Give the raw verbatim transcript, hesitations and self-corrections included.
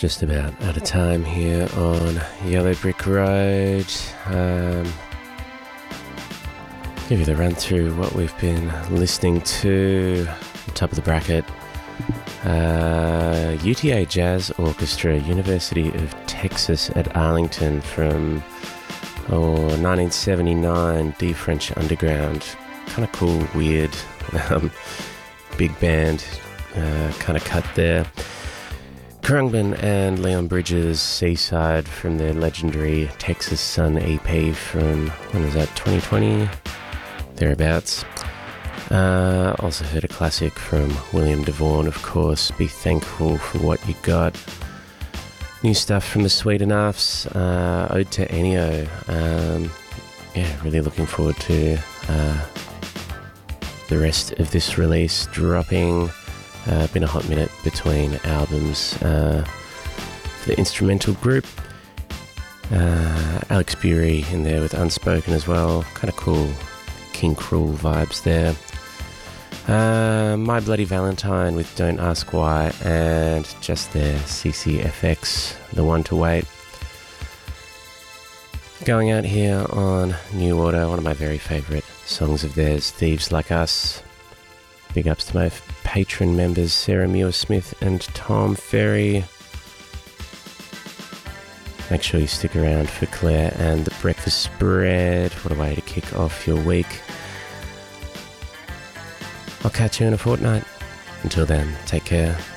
Just about out of time here on Yellow Brick Road. Um, give you the run through what we've been listening to. Top of the bracket, uh, U T A Jazz Orchestra, University of Texas at Arlington from oh, nineteen seventy-nine, D French Underground. Kind of cool, weird, um, big band uh, kind of cut there. Khruangbin and Leon Bridges, Seaside, from their legendary Texas Sun E P from, when was that, twenty twenty? Thereabouts. Uh, also heard a classic from William DeVaughn, of course, Be Thankful for What You Got. New stuff from the Sweet Enoughs, uh, Ode to Ennio. Um, yeah, really looking forward to uh, the rest of this release dropping. Uh, been a hot minute between albums. Uh, the instrumental group, uh, Alex Bury in there with Unspoken as well. Kind of cool King Cruel vibes there. Uh, My Bloody Valentine with Don't Ask Why, and just there, C C F X, The One to Wait. Going out here on New Order, one of my very favourite songs of theirs, Thieves Like Us. Big ups to my patron members, Sarah Muir-Smith and Tom Ferry. Make sure you stick around for Claire and the Breakfast Spread. What a way to kick off your week. I'll catch you in a fortnight. Until then, take care.